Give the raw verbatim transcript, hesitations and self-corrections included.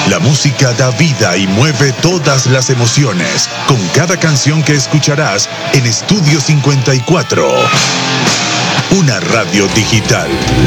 La música da vida y mueve todas las emociones, con cada canción que escucharás en Estudio cincuenta y cuatro. Una radio digital.